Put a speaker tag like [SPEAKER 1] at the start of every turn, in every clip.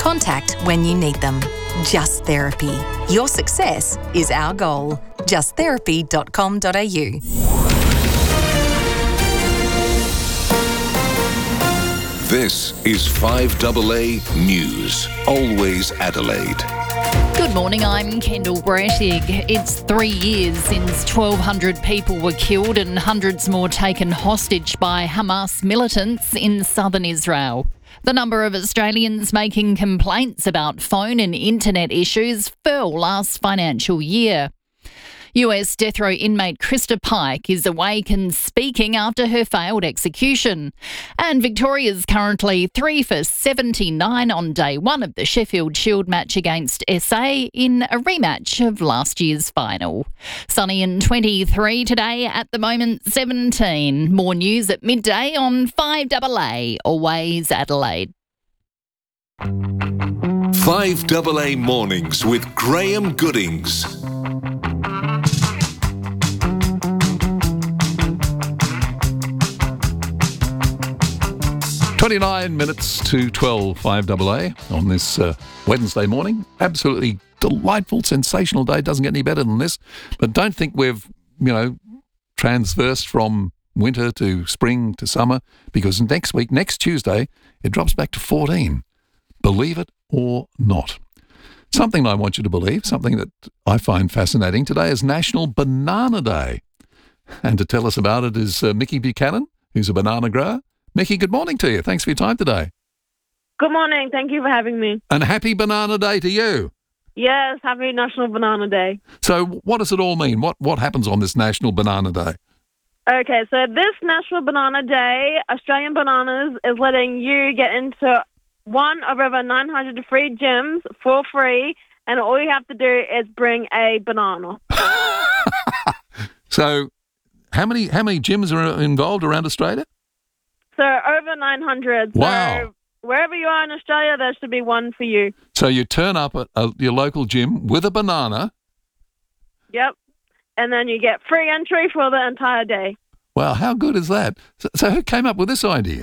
[SPEAKER 1] Contact when you need them. Just Therapy. Your success is our goal. justtherapy.com.au.
[SPEAKER 2] This is 5AA News. Always Adelaide.
[SPEAKER 3] Good morning, I'm Kendall Brettig. It's 3 years since 1,200 people were killed and hundreds more taken hostage by Hamas militants in southern Israel. The number of Australians making complaints about phone and internet issues fell last financial year. US death row inmate Krista Pike is awake and speaking after her failed execution. And Victoria's currently 3 for 79 on day one of the Sheffield Shield match against SA in a rematch of last year's final. Sunny and 23 today, at the moment 17. More news at midday on 5AA, Always Adelaide.
[SPEAKER 2] 5AA Mornings with Graham Goodings.
[SPEAKER 4] 29 minutes to 12, 5AA on this Wednesday morning. Absolutely delightful, sensational day. Doesn't get any better than this. But don't think we've, transversed from winter to spring to summer, because next Tuesday, it drops back to 14. Believe it or not. Something I want you to believe, something that I find fascinating. Today is National Banana Day. And to tell us about it is Mickey Buchanan, who's a banana grower. Mickey, good morning to you. Thanks for your time today.
[SPEAKER 5] Good morning. Thank you for having me.
[SPEAKER 4] And happy Banana Day to you.
[SPEAKER 5] Yes, happy National Banana Day.
[SPEAKER 4] So what does it all mean? What happens on this National Banana Day?
[SPEAKER 5] Okay, so this National Banana Day, Australian Bananas is letting you get into one of over 900 free gyms for free, and all you have to do is bring a banana.
[SPEAKER 4] So how many gyms are involved around Australia?
[SPEAKER 5] So over 900.
[SPEAKER 4] Wow.
[SPEAKER 5] So wherever you are in Australia, there should be one for you. So
[SPEAKER 4] you turn up at your local gym with a banana.
[SPEAKER 5] Yep. And then you get free entry for the entire day.
[SPEAKER 4] Wow, how good is that? So who came up with this idea?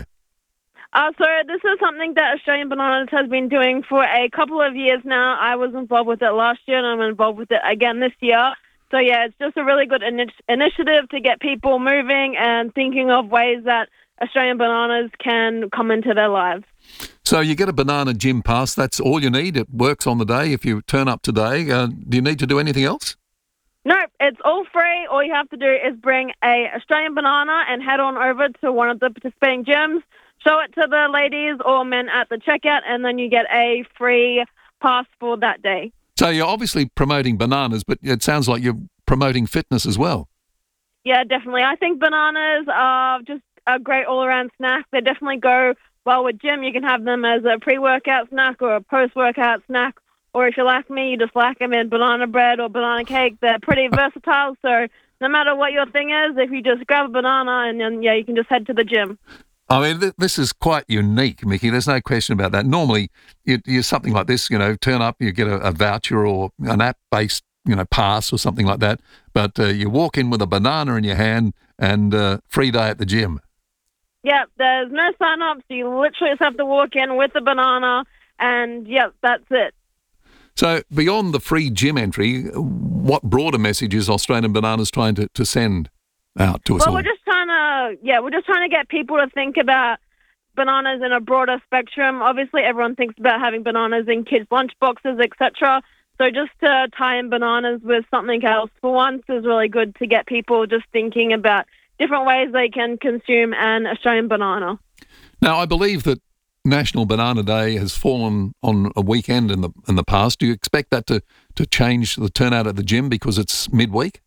[SPEAKER 5] So this is something that Australian Bananas has been doing for a couple of years now. I was involved with it last year, and I'm involved with it again this year. So yeah, it's just a really good initiative to get people moving and thinking of ways that Australian Bananas can come into their lives.
[SPEAKER 4] So you get a banana gym pass. That's all you need. It works on the day if you turn up today. Do you need to do anything else?
[SPEAKER 5] No, it's all free. All you have to do is bring a Australian banana and head on over to one of the participating gyms, show it to the ladies or men at the checkout, and then you get a free pass for that day.
[SPEAKER 4] So you're obviously promoting bananas, but it sounds like you're promoting fitness as well.
[SPEAKER 5] Yeah, definitely. I think bananas are just a great all-around snack. They definitely go well with gym. You can have them as a pre-workout snack or a post-workout snack. Or if you're like me, you just like them in banana bread or banana cake. They're pretty versatile. So no matter what your thing is, if you just grab a banana and then, you can just head to the gym.
[SPEAKER 4] I mean, this is quite unique, Mickey. There's no question about that. Normally, you something like this, turn up, you get a voucher or an app-based, pass or something like that. But you walk in with a banana in your hand and free day at the gym.
[SPEAKER 5] Yep, there's no sign-ups. You literally just have to walk in with the banana, and yep, that's it.
[SPEAKER 4] So beyond the free gym entry, what broader message is Australian Bananas trying to send out to us all?
[SPEAKER 5] Well, we're just trying to get people to think about bananas in a broader spectrum. Obviously, everyone thinks about having bananas in kids' lunchboxes, etc. So just to tie in bananas with something else for once is really good to get people just thinking about different ways they can consume an Australian banana.
[SPEAKER 4] Now, I believe that National Banana Day has fallen on a weekend in the past. Do you expect that to change the turnout at the gym because it's midweek?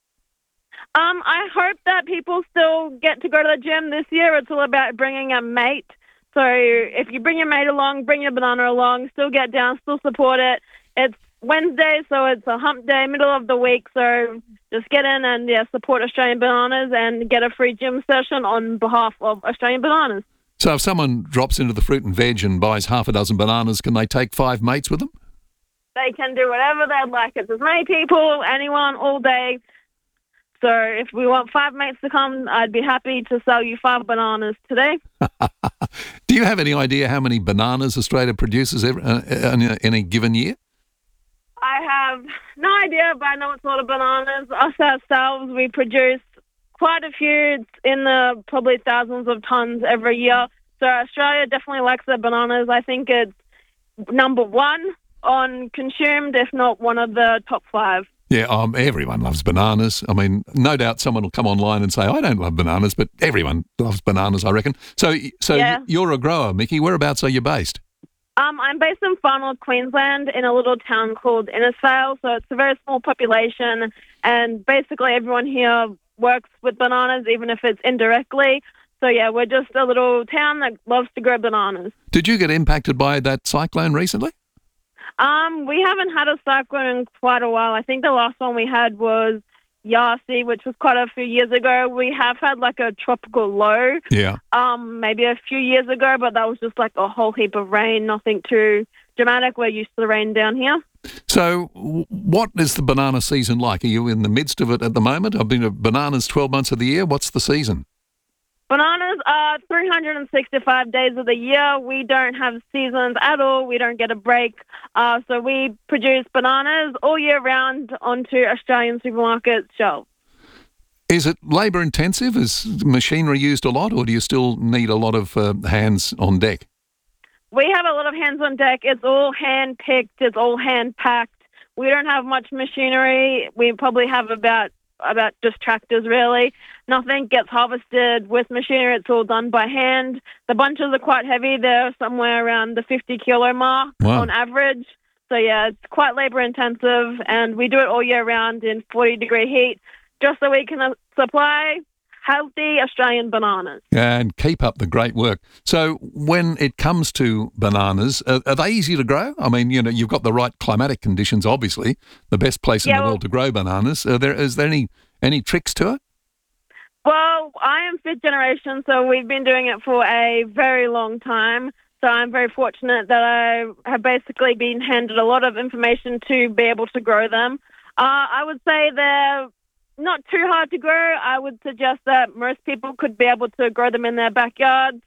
[SPEAKER 5] I hope that people still get to go to the gym this year. It's all about bringing a mate. So if you bring your mate along, bring your banana along, still get down, still support it. It's Wednesday, so it's a hump day, middle of the week. So just get in and support Australian Bananas and get a free gym session on behalf of Australian Bananas.
[SPEAKER 4] So if someone drops into the fruit and veg and buys half a dozen bananas, can they take 5 mates with them?
[SPEAKER 5] They can do whatever they'd like. It's as many people, anyone, all day. So if we want 5 mates to come, I'd be happy to sell you 5 bananas today.
[SPEAKER 4] Do you have any idea how many bananas Australia produces in a given year?
[SPEAKER 5] I have no idea, but I know it's a lot of bananas. Us ourselves, we produce quite a few. It's in the probably thousands of tons every year. So Australia definitely likes their bananas. I think it's number 1 on consumed, if not one of the top 5.
[SPEAKER 4] Yeah, everyone loves bananas. I mean, no doubt someone will come online and say, I don't love bananas, but everyone loves bananas, I reckon. So
[SPEAKER 5] Yeah.
[SPEAKER 4] You're a grower, Mickey. Whereabouts are you based?
[SPEAKER 5] I'm based in Far North Queensland in a little town called Innisfail. So it's a very small population, and basically everyone here works with bananas, even if it's indirectly. So, yeah, we're just a little town that loves to grow bananas.
[SPEAKER 4] Did you get impacted by that cyclone recently?
[SPEAKER 5] We haven't had a cyclone in quite a while. I think the last one we had was Yasi, which was quite a few years ago. We have had like a tropical low,
[SPEAKER 4] Yeah.
[SPEAKER 5] maybe a few years ago, but that was just like a whole heap of rain, nothing too dramatic. We're used to the rain down here.
[SPEAKER 4] So what is the banana season like? Are you in the midst of it at the moment? I've been to bananas 12 months of the year. What's the season?
[SPEAKER 5] Bananas are 365 days of the year. We don't have seasons at all. We don't get a break. So we produce bananas all year round onto Australian supermarket shelves.
[SPEAKER 4] Is it labour intensive? Is machinery used a lot, or do you still need a lot of hands on deck?
[SPEAKER 5] We have a lot of hands on deck. It's all hand-picked. It's all hand-packed. We don't have much machinery. We probably have about just tractors, really. Nothing gets harvested with machinery. It's all done by hand. The bunches are quite heavy. They're somewhere around the 50-kilo mark on average. So, yeah, it's quite labour-intensive, and we do it all year round in 40-degree heat just so we can supply healthy Australian bananas.
[SPEAKER 4] And keep up the great work. So when it comes to bananas, are they easy to grow? I mean, you know, you've got the right climatic conditions, obviously, the best place in the world to grow bananas. Is there any tricks to it?
[SPEAKER 5] Well, I am 5th generation, so we've been doing it for a very long time. So I'm very fortunate that I have basically been handed a lot of information to be able to grow them. I would say they're not too hard to grow. I would suggest that most people could be able to grow them in their backyards.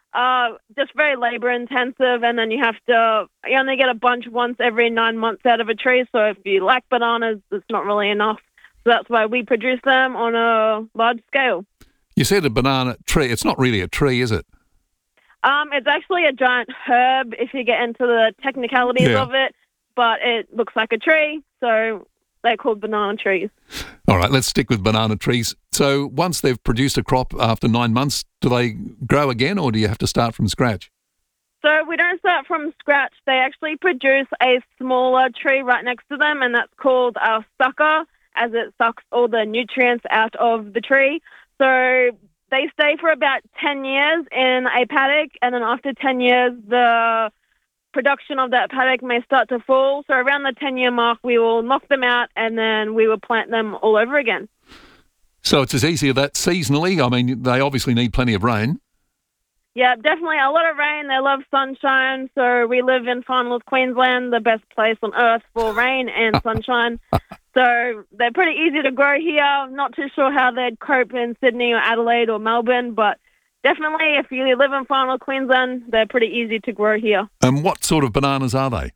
[SPEAKER 5] Just very labour intensive, and then you only get a bunch once every 9 months out of a tree. So if you like bananas, it's not really enough. So that's why we produce them on a large scale.
[SPEAKER 4] You said a banana tree. It's not really a tree, is it?
[SPEAKER 5] It's actually a giant herb if you get into the technicalities of it, but it looks like a tree, so they're called banana trees.
[SPEAKER 4] All right, let's stick with banana trees. So once they've produced a crop after 9 months, do they grow again, or do you have to start from scratch?
[SPEAKER 5] So we don't start from scratch. They actually produce a smaller tree right next to them, and that's called our sucker, as it sucks all the nutrients out of the tree. So they stay for about 10 years in a paddock, and then after 10 years, the production of that paddock may start to fall. So around the 10-year mark, we will knock them out, and then we will plant them all over again.
[SPEAKER 4] So it's as easy as that seasonally? I mean, they obviously need plenty of rain.
[SPEAKER 5] Yeah, definitely a lot of rain. They love sunshine. So we live in Far North Queensland, the best place on earth for rain and sunshine. So they're pretty easy to grow here. Not too sure how they'd cope in Sydney or Adelaide or Melbourne, but definitely if you live in Far North Queensland, they're pretty easy to grow here.
[SPEAKER 4] And what sort of bananas are they?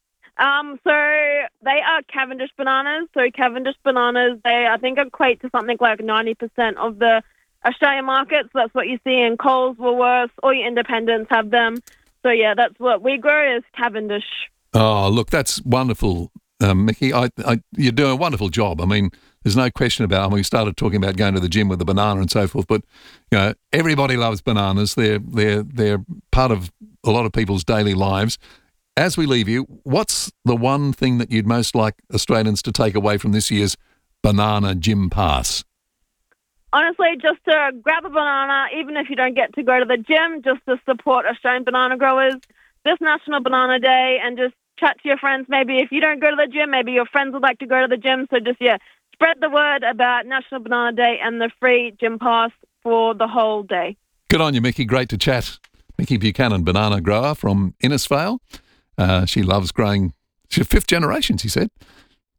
[SPEAKER 5] So they are Cavendish bananas. So Cavendish bananas, they I think equate to something like 90% of the Australian market. So that's what you see in Coles, Woolworths, all your independents have them. So yeah, that's what we grow is Cavendish.
[SPEAKER 4] Oh, look, that's wonderful, Mickey. You're doing a wonderful job. I mean, there's no question about it. I mean, we started talking about going to the gym with the banana and so forth, but you know, everybody loves bananas. They're part of a lot of people's daily lives. As we leave you, what's the one thing that you'd most like Australians to take away from this year's Banana Gym Pass?
[SPEAKER 5] Honestly, just to grab a banana, even if you don't get to go to the gym, just to support Australian banana growers this National Banana Day, and just chat to your friends. Maybe if you don't go to the gym, maybe your friends would like to go to the gym. So just, spread the word about National Banana Day and the free gym pass for the whole day.
[SPEAKER 4] Good on you, Mickey. Great to chat. Mickey Buchanan, banana grower from Innisfail. She loves growing. She's 5th generation, she said.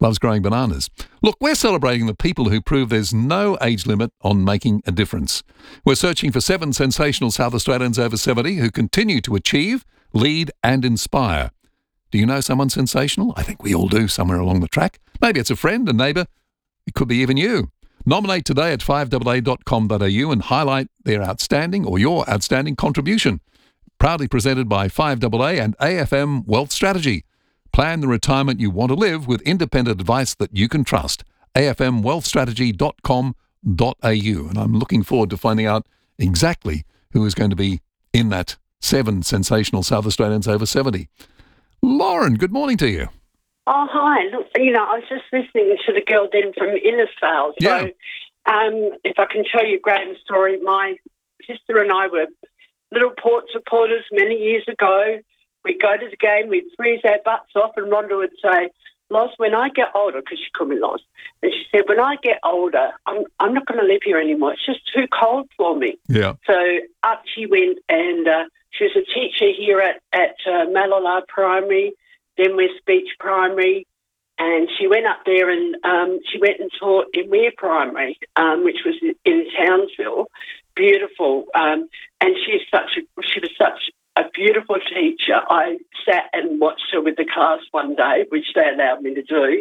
[SPEAKER 4] loves growing bananas. Look, we're celebrating the people who prove there's no age limit on making a difference. We're searching for 7 sensational South Australians over 70 who continue to achieve, lead and inspire. Do you know someone sensational? I think we all do somewhere along the track. Maybe it's a friend, a neighbour. It could be even you. Nominate today at 5AA.com.au and highlight their outstanding or your outstanding contribution. Proudly presented by 5AA and AFM Wealth Strategy. Plan the retirement you want to live with independent advice that you can trust. afmwealthstrategy.com.au. And I'm looking forward to finding out exactly who is going to be in that 7 sensational South Australians over 70. Lauren, good morning to you.
[SPEAKER 6] Oh, hi. Look, I was just listening to the girl then from Innisfail. So, if I can tell you Graham's story, my sister and I were little Port supporters many years ago. We'd go to the game, we'd freeze our butts off, and Rhonda would say, Loz, when I get older, because she called me Loz, and she said, when I get older, I'm not going to live here anymore. It's just too cold for me.
[SPEAKER 4] Yeah.
[SPEAKER 6] So up she went, and she was a teacher here at Malala Primary, then West Beach Primary, and she went up there and she went and taught in Weir Primary, which was in Townsville. Beautiful. And she was such a beautiful teacher. I sat and watched her with the class one day, which they allowed me to do.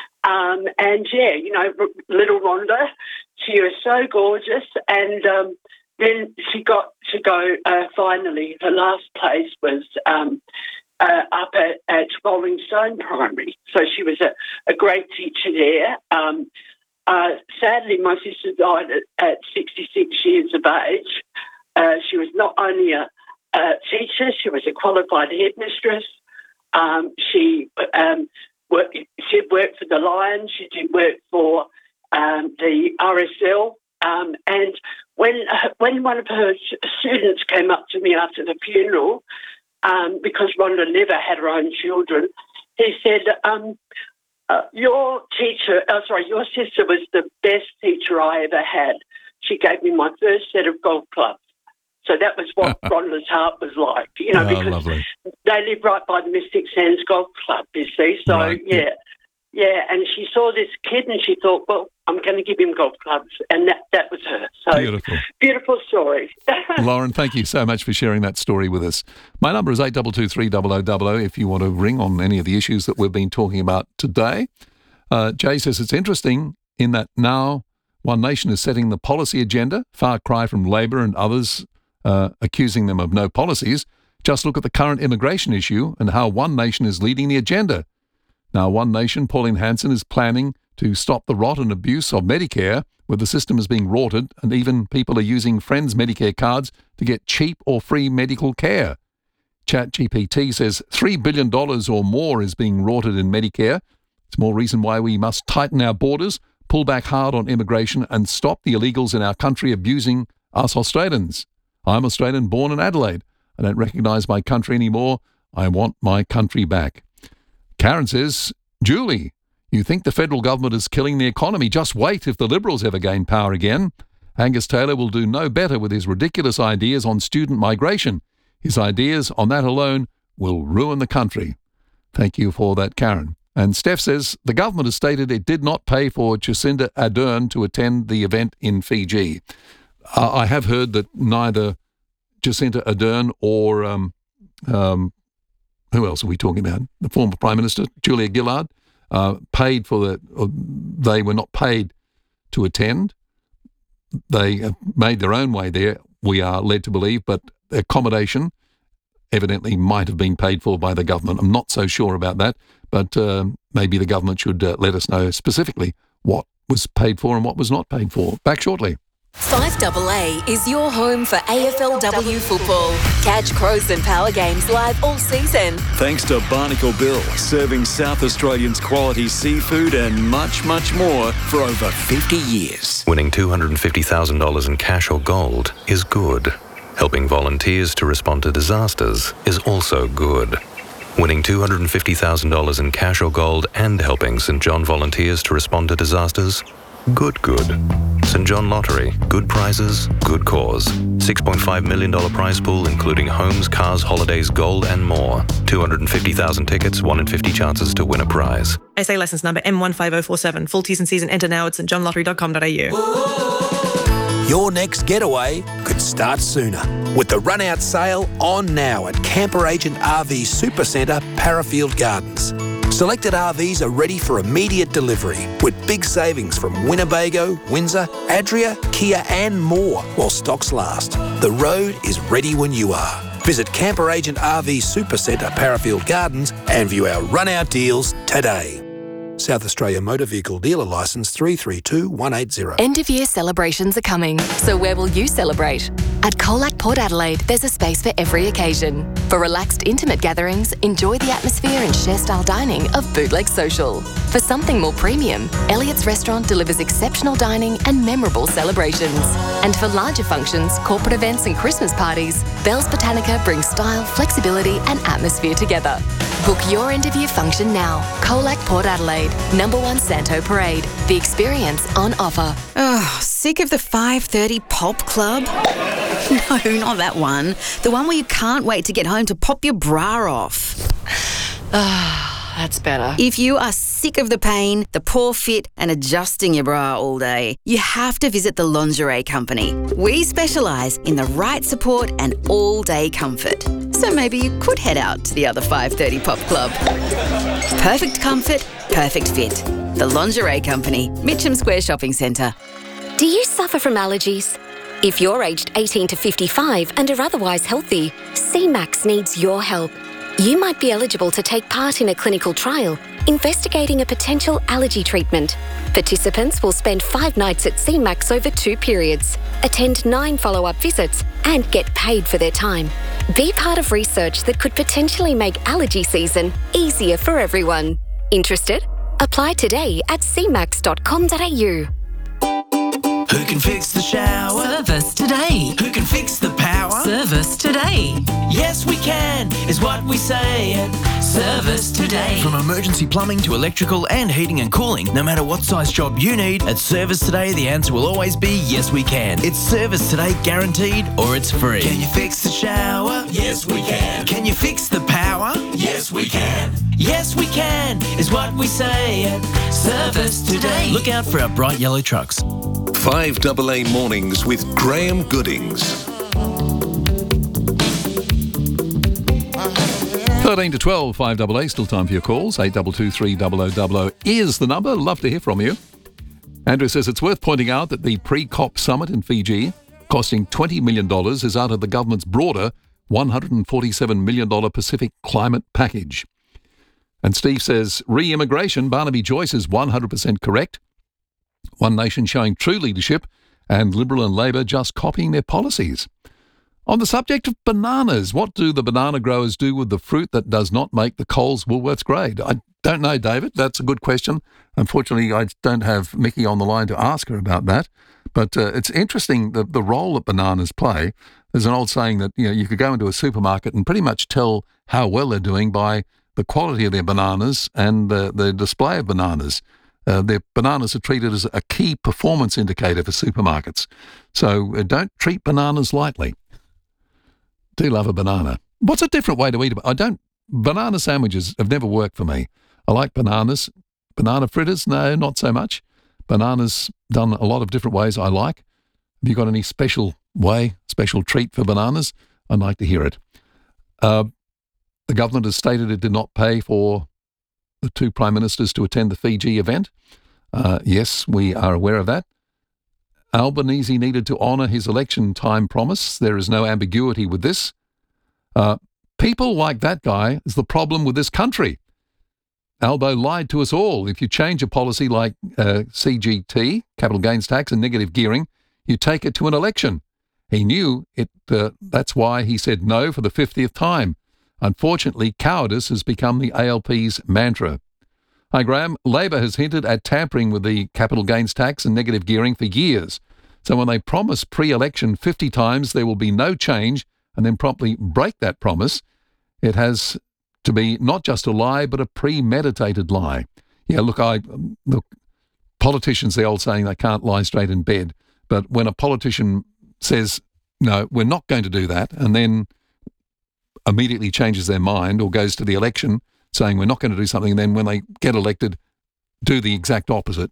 [SPEAKER 6] Little Rhonda, she was so gorgeous. And then she got to go, finally, her last place was up at Rolling Stone Primary. So she was a great teacher there. Sadly, my sister died at 66 years of age. She was not only a teacher, she was a qualified headmistress. She worked for the Lions. She did work for the RSL. And when one of her students came up to me after the funeral, because Rhonda never had her own children, he said, your sister was the best teacher I ever had. She gave me my first set of golf clubs. So that was what Rhonda's heart was like, because
[SPEAKER 4] lovely.
[SPEAKER 6] They live right by the Mystic Sands Golf Club, you see. So,
[SPEAKER 4] right.
[SPEAKER 6] Yeah, and she saw this kid and she thought, well, I'm going to give him golf clubs. And that was her. So beautiful story.
[SPEAKER 4] Lauren, thank you so much for sharing that story with us. My number is 8223 if you want to ring on any of the issues that we've been talking about today. Jay says it's interesting in that now One Nation is setting the policy agenda, far cry from Labor and others accusing them of no policies. Just look at the current immigration issue and how One Nation is leading the agenda. Now, One Nation, Pauline Hanson, is planning to stop the rot and abuse of Medicare, where the system is being rorted and even people are using friends' Medicare cards to get cheap or free medical care. ChatGPT says $3 billion or more is being rorted in Medicare. It's more reason why we must tighten our borders, pull back hard on immigration and stop the illegals in our country abusing us Australians. I'm Australian, born in Adelaide. I don't recognise my country anymore. I want my country back. Karen says, Julie, you think the federal government is killing the economy? Just wait if the Liberals ever gain power again. Angus Taylor will do no better with his ridiculous ideas on student migration. His ideas on that alone will ruin the country. Thank you for that, Karen. And Steph says, the government has stated it did not pay for Jacinda Ardern to attend the event in Fiji. I have heard that neither Jacinda Ardern or who else are we talking about? The former Prime Minister, Julia Gillard, paid for they were not paid to attend. They made their own way there, we are led to believe, but accommodation evidently might have been paid for by the government. I'm not so sure about that, but maybe the government should let us know specifically what was paid for and what was not paid for. Back shortly.
[SPEAKER 1] 5AA is your home for AFLW football. Catch Crows and Power games live all season.
[SPEAKER 7] Thanks to Barnacle Bill, serving South Australians quality seafood and much, much more for over 50 years.
[SPEAKER 8] Winning $250,000 in cash or gold is good. Helping volunteers to respond to disasters is also good. Winning $250,000 in cash or gold and helping St John volunteers to respond to disasters? Good. St John Lottery. Good prizes, good cause. $6.5 million prize pool including homes, cars, holidays, gold and more. 250,000 tickets, 1 in 50 chances to win a prize.
[SPEAKER 9] SA licence number M15047. Full T's and C's and enter now at stjohnlottery.com.au.
[SPEAKER 10] Your next getaway could start sooner with the run-out sale on now at Camper Agent RV Supercentre, Parafield Gardens. Selected RVs are ready for immediate delivery with big savings from Winnebago, Windsor, Adria, Kia and more while stocks last. The road is ready when you are. Visit Camper Agent RV Supercentre, Parafield Gardens and view our run-out deals today. South Australia Motor Vehicle Dealer Licence 332180.
[SPEAKER 1] End of year celebrations are coming, so where will you celebrate? At Colac Port Adelaide, there's a space for every occasion. For relaxed, intimate gatherings, enjoy the atmosphere and share-style dining of Bootleg Social. For something more premium, Elliott's Restaurant delivers exceptional dining and memorable celebrations. And for larger functions, corporate events and Christmas parties, Bell's Botanica brings style, flexibility and atmosphere together. Book your end-of-year function now. Colac Port Adelaide, number 1 Santo Parade. The experience on offer.
[SPEAKER 11] Oh, sick of the 5:30 pop club? No, not that one. The one where you can't wait to get home to pop your bra off.
[SPEAKER 3] That's better.
[SPEAKER 11] If you are sick of the pain, the poor fit and adjusting your bra all day, you have to visit the Lingerie Company. We specialise in the right support and all-day comfort. So maybe you could head out to the other 5:30 pop club. Perfect comfort, perfect fit. The Lingerie Company, Mitcham Square Shopping Centre.
[SPEAKER 12] Do you suffer from allergies? If you're aged 18 to 55 and are otherwise healthy, CMAX needs your help. You might be eligible to take part in a clinical trial investigating a potential allergy treatment. Participants will spend 5 nights at CMAX over 2 periods, attend 9 follow-up visits and get paid for their time. Be part of research that could potentially make allergy season easier for everyone. Interested? Apply today at cmax.com.au.
[SPEAKER 13] Who can fix the shower?
[SPEAKER 14] Service today.
[SPEAKER 13] Who can fix the power?
[SPEAKER 14] Service today.
[SPEAKER 13] Yes, we can, is what we say at Service Today. From emergency plumbing to electrical and heating and cooling, no matter what size job you need, at Service Today, the answer will always be yes, we can. It's Service Today guaranteed or it's free. Can you fix the shower? Yes, we can. Can you fix the power? Yes, we can. Yes, we can, is what we say at Service Today. Look out for our bright yellow trucks.
[SPEAKER 2] 5AA Mornings with Graham Goodings.
[SPEAKER 4] 13 to 12, 5AA, still time for your calls. 8223 is the number. Love to hear from you. Andrew says it's worth pointing out that the pre-COP summit in Fiji, costing $20 million, is out of the government's broader $147 million Pacific climate package. And Steve says, re-immigration, Barnaby Joyce is 100% correct. One Nation showing true leadership and Liberal and Labor just copying their policies. On the subject of bananas, what do the banana growers do with the fruit that does not make the Coles Woolworths grade? I don't know, David. That's a good question. Unfortunately, I don't have Mickey on the line to ask her about that. But it's interesting the role that bananas play. There's an old saying that you could go into a supermarket and pretty much tell how well they're doing by the quality of their bananas and the display of bananas. Their bananas are treated as a key performance indicator for supermarkets. So don't treat bananas lightly. Do love a banana. What's a different way to eat it? Banana sandwiches have never worked for me. I like bananas. Banana fritters, no, not so much. Bananas done a lot of different ways I like. Have you got any special treat for bananas? I'd like to hear it. The government has stated it did not pay for the 2 Prime Ministers to attend the Fiji event. Yes, we are aware of that. Albanese needed to honour his election time promise. There is no ambiguity with this. People like that guy is the problem with this country. Albo lied to us all. If you change a policy like CGT, capital gains tax, and negative gearing, you take it to an election. He knew it. That's why he said no for the 50th time. Unfortunately, cowardice has become the ALP's mantra. Hi, Graham. Labor has hinted at tampering with the capital gains tax and negative gearing for years. So when they promise pre-election 50 times there will be no change and then promptly break that promise, it has to be not just a lie but a premeditated lie. Yeah, look, politicians, the old saying, they can't lie straight in bed. But when a politician says, no, we're not going to do that, and then immediately changes their mind or goes to the election saying we're not going to do something, and then when they get elected, do the exact opposite,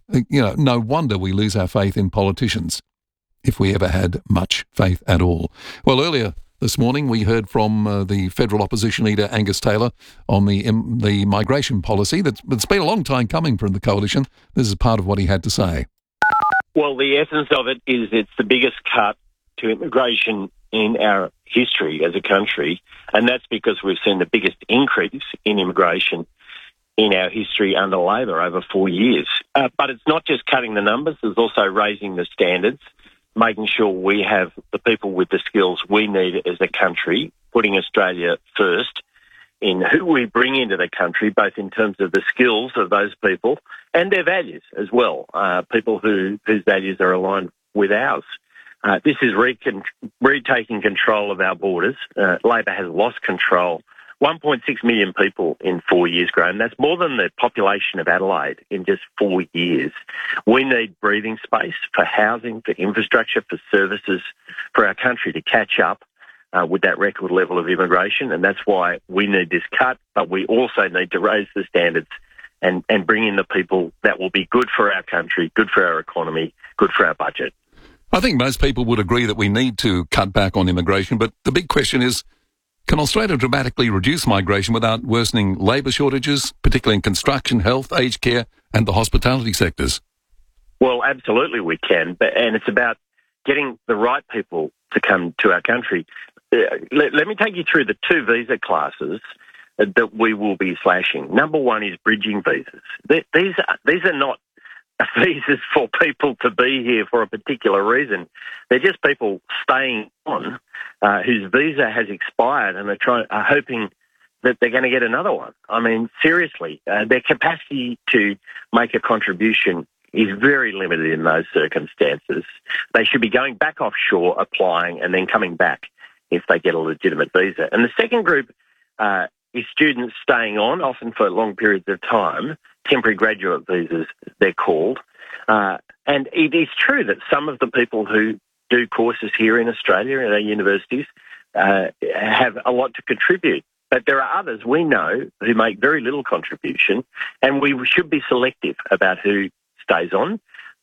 [SPEAKER 4] no wonder we lose our faith in politicians, if we ever had much faith at all. Well, earlier this morning we heard from the federal opposition leader Angus Taylor on the migration policy that's been a long time coming from the coalition. This is part of what he had to say.
[SPEAKER 15] Well, the essence of it is it's the biggest cut to immigration in our history as a country, and that's because we've seen the biggest increase in immigration in our history under Labor over 4 years. But it's not just cutting the numbers, there's also raising the standards, making sure we have the people with the skills we need as a country, putting Australia first in who we bring into the country, both in terms of the skills of those people and their values as well, people whose values are aligned with ours. This is retaking control of our borders. Labor has lost control. 1.6 million people in 4 years, Graham. That's more than the population of Adelaide in just 4 years. We need breathing space for housing, for infrastructure, for services, for our country to catch up with that record level of immigration, and that's why we need this cut, but we also need to raise the standards and bring in the people that will be good for our country, good for our economy, good for our budget.
[SPEAKER 4] I think most people would agree that we need to cut back on immigration, but the big question is, can Australia dramatically reduce migration without worsening labour shortages, particularly in construction, health, aged care and the hospitality sectors?
[SPEAKER 15] Well, absolutely we can, and it's about getting the right people to come to our country. Let me take you through the two visa classes that we will be slashing. Number one is bridging visas. These are not visas for people to be here for a particular reason. They're just people staying on whose visa has expired and are hoping that they're going to get another one. I mean, seriously, their capacity to make a contribution is very limited in those circumstances. They should be going back offshore, applying, and then coming back if they get a legitimate visa. And the second group is students staying on, often for long periods of time, temporary graduate visas, they're called. And it is true that some of the people who do courses here in Australia at our universities have a lot to contribute. But there are others we know who make very little contribution, and we should be selective about who stays on.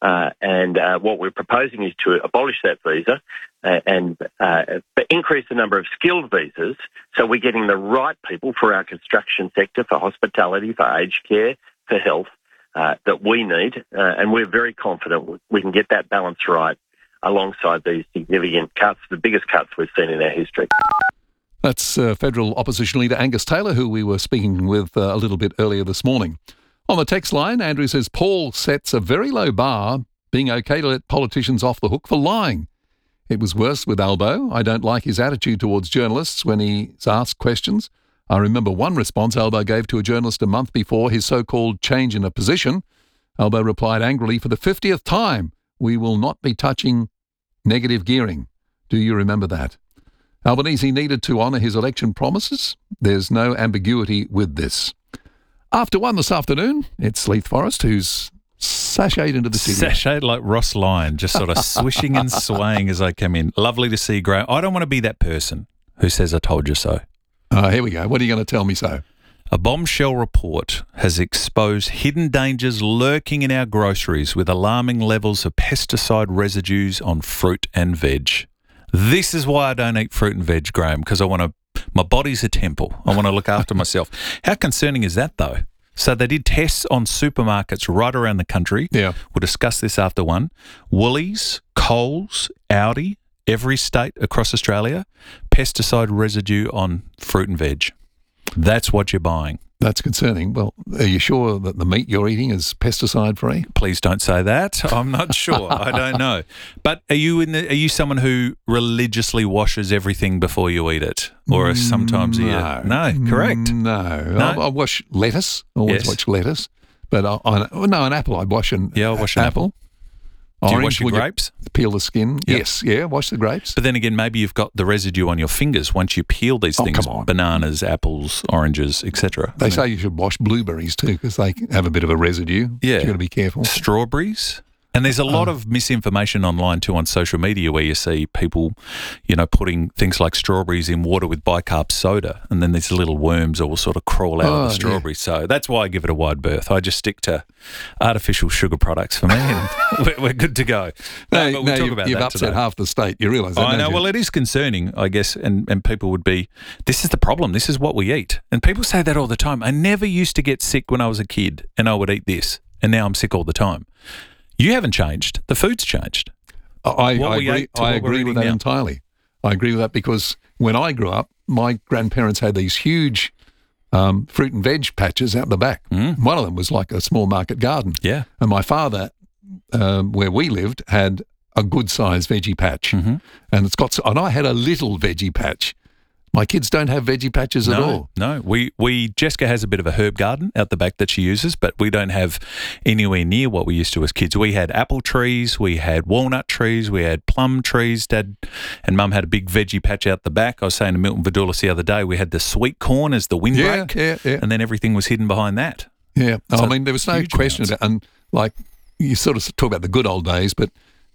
[SPEAKER 15] And what we're proposing is to abolish that visa and increase the number of skilled visas so we're getting the right people for our construction sector, for hospitality, for aged care, for health that we need. And we're very confident we can get that balance right alongside these significant cuts, the biggest cuts we've seen in our history.
[SPEAKER 4] That's federal opposition leader Angus Taylor, who we were speaking with a little bit earlier this morning. On the text line, Andrew says, Paul sets a very low bar, being okay to let politicians off the hook for lying. It was worse with Albo. I don't like his attitude towards journalists when he's asked questions. I remember one response Albo gave to a journalist a month before his so-called change in a position. Albo replied angrily, for the 50th time, we will not be touching negative gearing. Do you remember that? Albanese needed to honour his election promises. There's no ambiguity with this. After 1 this afternoon, it's Leith Forrest who's sashayed into the studio.
[SPEAKER 16] Sashayed like Ross Lyon, just sort of swishing and swaying as I come in. Lovely to see you, Graham. I don't want to be that person who says I told you so.
[SPEAKER 4] Here we go. What are you going to tell me so?
[SPEAKER 16] A bombshell report has exposed hidden dangers lurking in our groceries with alarming levels of pesticide residues on fruit and veg. This is why I don't eat fruit and veg, Graham, because my body's a temple. I want to look after myself. How concerning is that, though? So they did tests on supermarkets right around the country.
[SPEAKER 4] Yeah.
[SPEAKER 16] We'll discuss this after 1. Woolies, Coles, Aldi, every state across Australia, pesticide residue on fruit and veg. That's what you're buying.
[SPEAKER 4] That's concerning. Well, are you sure that the meat you're eating is pesticide-free?
[SPEAKER 16] Please don't say that. I'm not sure. I don't know. But are you someone who religiously washes everything before you eat it? Or sometimes No, correct.
[SPEAKER 4] No. I wash lettuce. I always watch lettuce. But an apple I'd wash an
[SPEAKER 16] I'll wash
[SPEAKER 4] apple.
[SPEAKER 16] Do you wash your
[SPEAKER 4] when
[SPEAKER 16] grapes?
[SPEAKER 4] You peel the skin.
[SPEAKER 16] Yep.
[SPEAKER 4] Yes, yeah, wash the grapes.
[SPEAKER 16] But then again, maybe you've got the residue on your fingers once you peel these things.
[SPEAKER 4] Come on.
[SPEAKER 16] Bananas, apples, oranges, etc.
[SPEAKER 4] They say you should wash blueberries too because they have a bit of a residue.
[SPEAKER 16] Yeah.
[SPEAKER 4] You've got to be careful.
[SPEAKER 16] Strawberries. And there's a lot of misinformation online too on social media where you see people, putting things like strawberries in water with bicarb soda, and then these little worms will sort of crawl out of the strawberry. Yeah. So that's why I give it a wide berth. I just stick to artificial sugar products for me, and we're good to go.
[SPEAKER 4] But
[SPEAKER 16] we'll talk about
[SPEAKER 4] you've
[SPEAKER 16] that
[SPEAKER 4] upset
[SPEAKER 16] today.
[SPEAKER 4] half the state. You realise that?
[SPEAKER 16] I know.
[SPEAKER 4] Don't you?
[SPEAKER 16] Well, it is concerning, I guess, and people would be, this is the problem. This is what we eat. And people say that all the time. I never used to get sick when I was a kid, and I would eat this, and now I'm sick all the time. You haven't changed. The food's changed.
[SPEAKER 4] I agree with that entirely. I agree with that because when I grew up, my grandparents had these huge fruit and veg patches out the back. One of them was like a small market garden.
[SPEAKER 16] Yeah.
[SPEAKER 4] And my father, where we lived, had a good-sized veggie patch.
[SPEAKER 16] Mm-hmm.
[SPEAKER 4] And I had a little veggie patch. My kids don't have veggie patches at all.
[SPEAKER 16] No, Jessica has a bit of a herb garden out the back that she uses, but we don't have anywhere near what we used to as kids. We had apple trees, we had walnut trees, we had plum trees. Dad and Mum had a big veggie patch out the back. I was saying to Milton Vidoulis the other day, we had the sweet corn as the windbreak, and then everything was hidden behind that.
[SPEAKER 4] Yeah,
[SPEAKER 16] So
[SPEAKER 4] I mean, there was no question about, and like you sort of talk about the good old days, but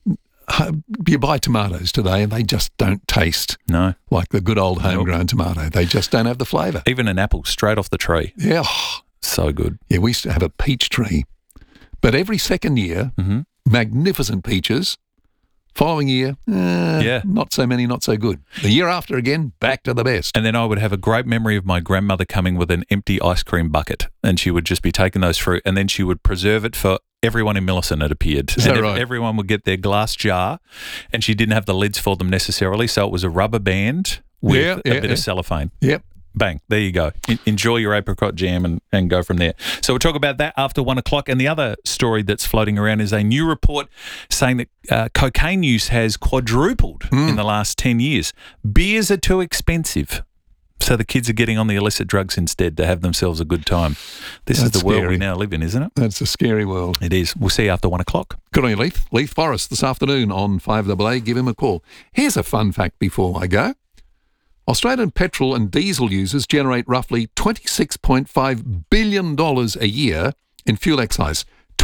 [SPEAKER 4] you buy tomatoes today and they just don't taste like the good old homegrown tomato. They just don't have the flavour.
[SPEAKER 16] Even an apple straight off the tree.
[SPEAKER 4] Yeah.
[SPEAKER 16] So good.
[SPEAKER 4] Yeah, we used to have a peach tree. But every second year, magnificent peaches. Following year, not so many, not so good. The year after again, back to the best.
[SPEAKER 16] And then I would have a great memory of my grandmother coming with an empty ice cream bucket, and she would just be taking those fruit, and then she would preserve it for everyone in Millicent, it appeared.
[SPEAKER 4] Is that right?
[SPEAKER 16] Everyone would get their glass jar, and she didn't have the lids for them necessarily, so it was a rubber band with a bit of cellophane.
[SPEAKER 4] Yep.
[SPEAKER 16] Bang, there you go. Enjoy your apricot jam and go from there. So we'll talk about that after 1 o'clock. And the other story that's floating around is a new report saying that cocaine use has quadrupled in the last 10 years. Beers are too expensive. So the kids are getting on the illicit drugs instead to have themselves a good time. This is the world we now live in, isn't it?
[SPEAKER 4] That's a scary world.
[SPEAKER 16] It is. We'll see you after 1 o'clock.
[SPEAKER 4] Good on you, Leith. Leith Forrest this afternoon on 5AA. Give him a call. Here's a fun fact before I go. Australian petrol and diesel users generate roughly $26.5 billion a year in fuel excise.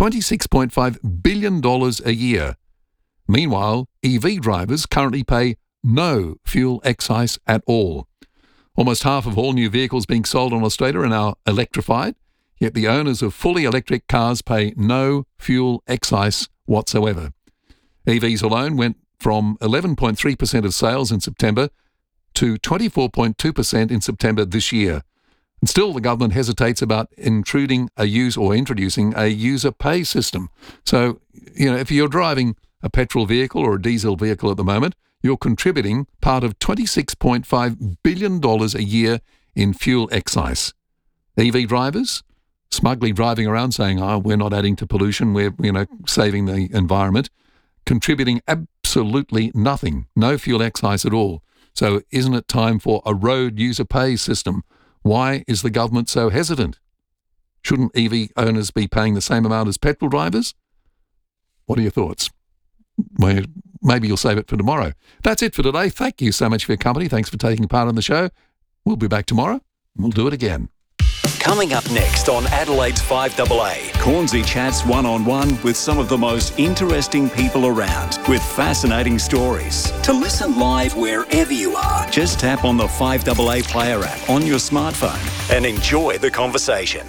[SPEAKER 4] $26.5 billion a year. Meanwhile, EV drivers currently pay no fuel excise at all. Almost half of all new vehicles being sold in Australia are now electrified, yet the owners of fully electric cars pay no fuel excise whatsoever. EVs alone went from 11.3% of sales in September to 24.2% in September this year. And still the government hesitates about introducing a user pay system. So, if you're driving a petrol vehicle or a diesel vehicle at the moment, you're contributing part of $26.5 billion a year in fuel excise. EV drivers, smugly driving around saying, we're not adding to pollution, we're, saving the environment, contributing absolutely nothing, no fuel excise at all. So isn't it time for a road user pay system? Why is the government so hesitant? Shouldn't EV owners be paying the same amount as petrol drivers? What are your thoughts? Well, maybe you'll save it for tomorrow. That's it for today. Thank you so much for your company. Thanks for taking part in the show. We'll be back tomorrow. We'll do it again.
[SPEAKER 7] Coming up next on Adelaide's 5AA, Cornsey chats one-on-one with some of the most interesting people around with fascinating stories. To listen live wherever you are, just tap on the 5AA Player app on your smartphone and enjoy the conversation.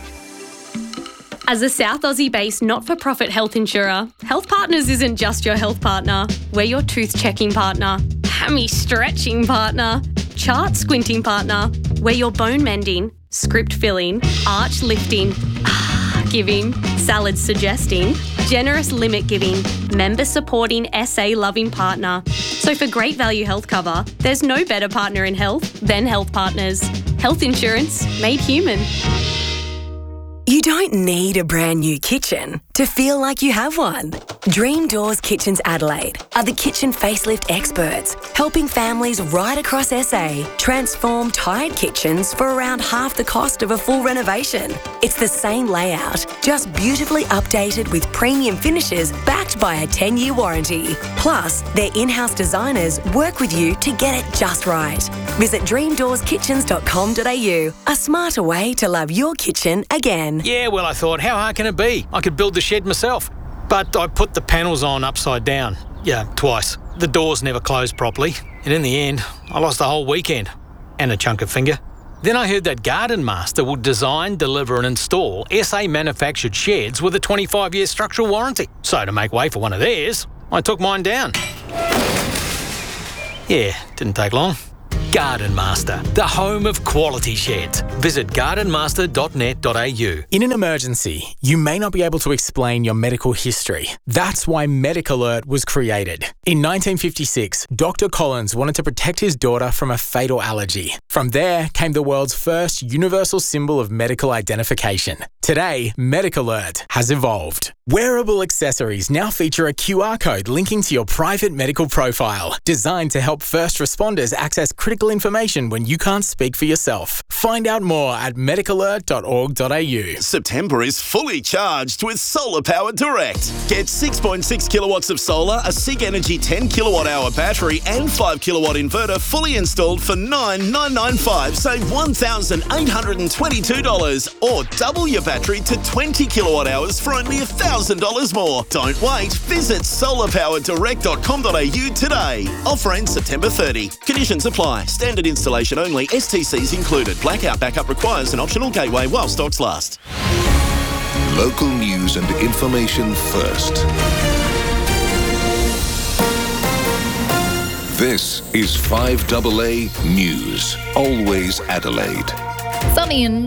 [SPEAKER 17] As a South Aussie-based not-for-profit health insurer, Health Partners isn't just your health partner. We're your tooth-checking partner, hammy-stretching partner, chart-squinting partner. We're your bone-mending, script-filling, arch-lifting, giving, salad-suggesting, generous limit-giving, member-supporting, SA-loving partner. So for great value health cover, there's no better partner in health than Health Partners. Health insurance made human.
[SPEAKER 18] You don't need a brand new kitchen to feel like you have one. Dream Doors Kitchens Adelaide are the kitchen facelift experts, helping families right across SA transform tired kitchens for around half the cost of a full renovation. It's the same layout, just beautifully updated with premium finishes backed by a 10-year warranty. Plus, their in-house designers work with you to get it just right. Visit dreamdoorskitchens.com.au, a smarter way to love your kitchen again.
[SPEAKER 19] Yeah, well, I thought, how hard can it be? I could build the shed myself. But I put the panels on upside down. Yeah, twice. The doors never closed properly. And in the end, I lost a whole weekend. And a chunk of finger. Then I heard that Garden Master would design, deliver and install SA manufactured sheds with a 25-year structural warranty. So to make way for one of theirs, I took mine down. Yeah, didn't take long. Garden Master, the home of quality sheds. Visit gardenmaster.net.au.
[SPEAKER 20] In an emergency, you may not be able to explain your medical history. That's why MedicAlert was created. In 1956, Dr. Collins wanted to protect his daughter from a fatal allergy. From there came the world's first universal symbol of medical identification. Today, MedicAlert has evolved. Wearable accessories now feature a QR code linking to your private medical profile, designed to help first responders access critical information when you can't speak for yourself. Find out more at medicalert.org.au.
[SPEAKER 21] September is fully charged with Solar Power Direct. Get 6.6 kilowatts of solar, a SIG Energy 10 kilowatt hour battery and 5 kilowatt inverter fully installed for $9,995. Save $1,822 or double your battery to 20 kilowatt hours for only $1,000 more. Don't wait. Visit solarpowerdirect.com.au today. Offer ends September 30. Conditions apply. Standard installation only. STCs included. Blackout backup requires an optional gateway while stocks last.
[SPEAKER 2] Local news and information first. This is 5AA News. Always Adelaide.
[SPEAKER 3] Sunny and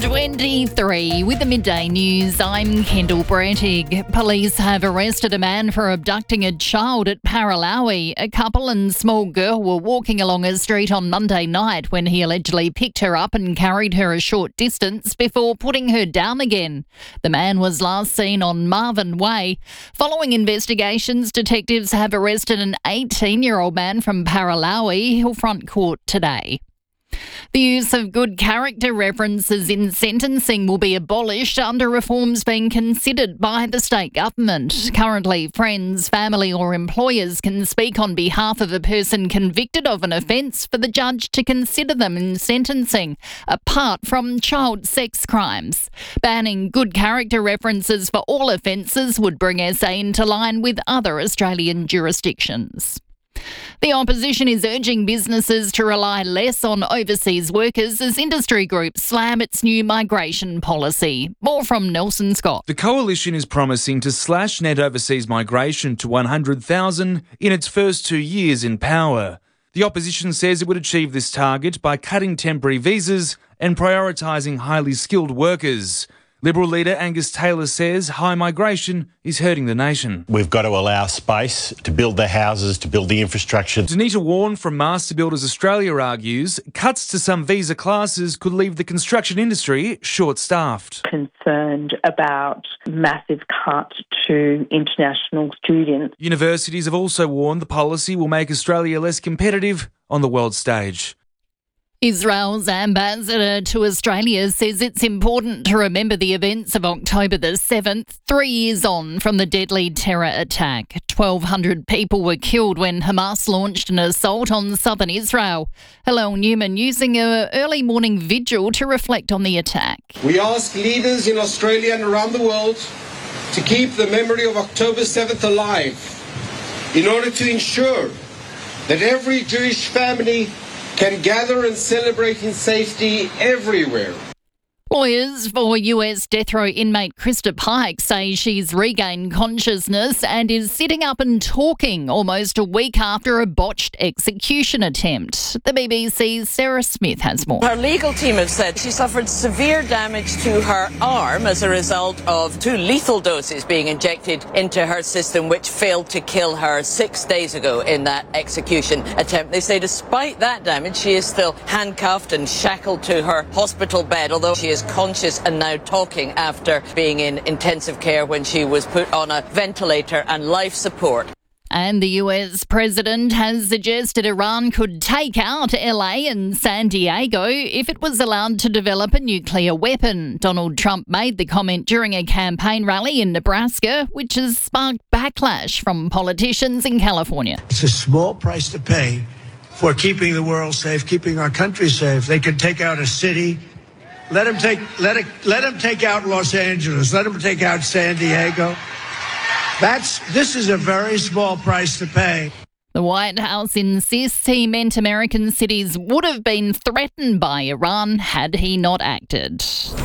[SPEAKER 3] 23 with the midday news. I'm Kendall Brettig. Police have arrested a man for abducting a child at Paralawi. A couple and small girl were walking along a street on Monday night when he allegedly picked her up and carried her a short distance before putting her down again. The man was last seen on Marvin Way. Following investigations, detectives have arrested an 18-year-old man from Paralawi. He'll front court today. The use of good character references in sentencing will be abolished under reforms being considered by the state government. Currently, friends, family or employers can speak on behalf of a person convicted of an offence for the judge to consider them in sentencing, apart from child sex crimes. Banning good character references for all offences would bring SA into line with other Australian jurisdictions. The opposition is urging businesses to rely less on overseas workers as industry groups slam its new migration policy. More from Nelson Scott.
[SPEAKER 22] The coalition is promising to slash net overseas migration to 100,000 in its first 2 years in power. The opposition says it would achieve this target by cutting temporary visas and prioritising highly skilled workers. Liberal leader Angus Taylor says high migration is hurting the nation.
[SPEAKER 23] We've got to allow space to build the houses, to build the infrastructure.
[SPEAKER 22] Danita Warren from Master Builders Australia argues cuts to some visa classes could leave the construction industry short-staffed.
[SPEAKER 24] Concerned about massive cut to international students.
[SPEAKER 22] Universities have also warned the policy will make Australia less competitive on the world stage.
[SPEAKER 3] Israel's ambassador to Australia says it's important to remember the events of October the 7th, 3 years on from the deadly terror attack. 1,200 people were killed when Hamas launched an assault on southern Israel. Hillel Newman using an early morning vigil to reflect on the attack.
[SPEAKER 25] We ask leaders in Australia and around the world to keep the memory of October 7th alive in order to ensure that every Jewish family can gather and celebrate in safety everywhere.
[SPEAKER 3] Lawyers for US death row inmate Krista Pike say she's regained consciousness and is sitting up and talking almost a week after a botched execution attempt. The BBC's Sarah Smith has more.
[SPEAKER 26] Her legal team have said she suffered severe damage to her arm as a result of 2 lethal doses being injected into her system, which failed to kill her 6 days ago in that execution attempt. They say despite that damage, she is still handcuffed and shackled to her hospital bed, although she is conscious and now talking after being in intensive care when she was put on a ventilator and life support.
[SPEAKER 3] And the US president has suggested Iran could take out LA and San Diego if it was allowed to develop a nuclear weapon. Donald Trump made the comment during a campaign rally in Nebraska, which has sparked backlash from politicians in California.
[SPEAKER 1] It's a small price to pay for keeping the world safe, keeping our country safe. They can take out a city. Let them take out Los Angeles. Let them take out San Diego. This is a very small price to pay.
[SPEAKER 3] The White House insists he meant American cities would have been threatened by Iran had he not acted.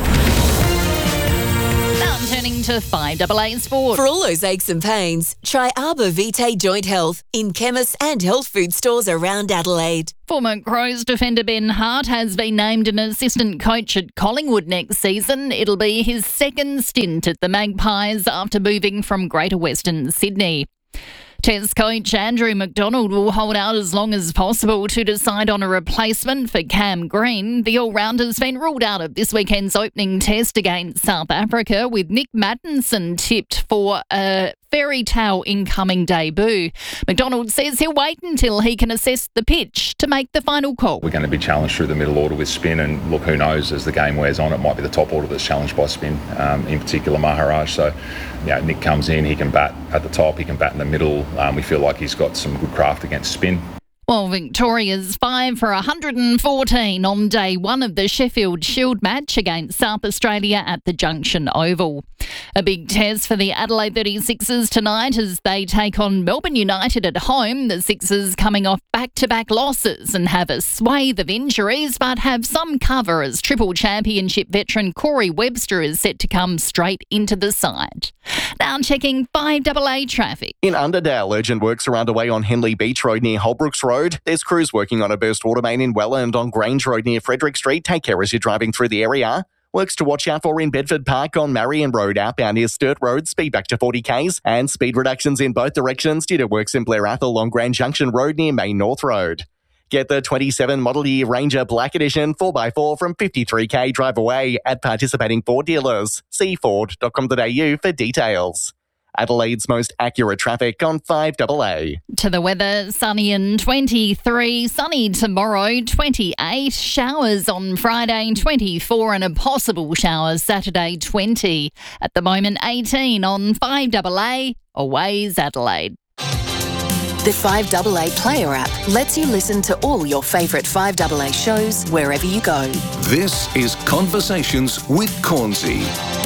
[SPEAKER 3] Now turning to 5AA Sport.
[SPEAKER 5] For all those aches and pains, try Arbor Vitae Joint Health in chemists and health food stores around Adelaide.
[SPEAKER 3] Former Crows defender Ben Hart has been named an assistant coach at Collingwood next season. It'll be his second stint at the Magpies after moving from Greater Western Sydney. Test coach Andrew McDonald will hold out as long as possible to decide on a replacement for Cam Green. The all-rounder's been ruled out of this weekend's opening test against South Africa, with Nick Mattinson tipped for a fairy tale incoming debut. McDonald says he'll wait until he can assess the pitch to make the final call.
[SPEAKER 6] We're going to be challenged through the middle order with spin, and look, who knows, as the game wears on, it might be the top order that's challenged by spin, in particular Maharaj. So, Nick comes in, he can bat at the top, he can bat in the middle. We feel like he's got some good craft against spin.
[SPEAKER 3] Well, Victoria's 5 for 114 on day one of the Sheffield Shield match against South Australia at the Junction Oval. A big test for the Adelaide 36ers tonight as they take on Melbourne United at home. The Sixers coming off back-to-back losses and have a swathe of injuries, but have some cover as Triple Championship veteran Corey Webster is set to come straight into the side. Now checking 5AA traffic.
[SPEAKER 8] In Underdale, urgent works are underway on Henley Beach Road near Holbrooks Road. There's crews working on a burst water main in Welland on Grange Road near Frederick Street. Take care as you're driving through the area. Works to watch out for in Bedford Park on Marion Road, outbound near Sturt Road, speed back to 40 k's, and speed reductions in both directions due to works in Blair Athol on Grand Junction Road near Main North Road. Get the 27 Model Year Ranger Black Edition 4x4 from 53k drive away at participating Ford dealers. See ford.com.au for details. Adelaide's most accurate traffic on 5AA.
[SPEAKER 3] To the weather, sunny and 23, sunny tomorrow, 28, showers on Friday, 24, and a possible shower Saturday, 20. At the moment, 18 on 5AA, Always Adelaide.
[SPEAKER 9] The 5AA Player app lets you listen to all your favourite 5AA shows wherever you go.
[SPEAKER 2] This is Conversations with Cornsey.